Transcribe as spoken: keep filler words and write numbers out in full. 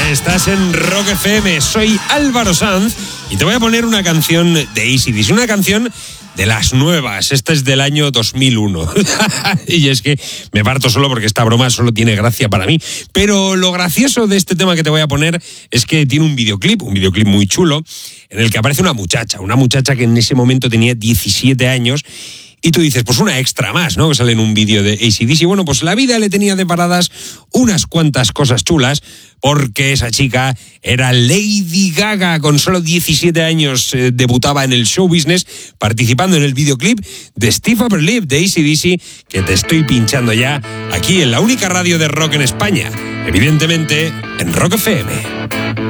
Estás en Rock F M, soy Álvaro Sanz y te voy a poner una canción de A C D C, una canción de las nuevas. Esta es del año dos mil uno. Y es que me parto solo porque esta broma solo tiene gracia para mí. Pero lo gracioso de este tema que te voy a poner es que tiene un videoclip, un videoclip muy chulo, en el que aparece una muchacha, una muchacha que en ese momento tenía diecisiete años. Y tú dices, pues una extra más, ¿no? Que sale en un vídeo de A C D C. Bueno, pues la vida le tenía deparadas unas cuantas cosas chulas, porque esa chica era Lady Gaga. Con solo diecisiete años eh, debutaba en el show business, participando en el videoclip de Stiff Upper Lip de A C D C, que te estoy pinchando ya aquí en la única radio de rock en España, evidentemente en Rock F M.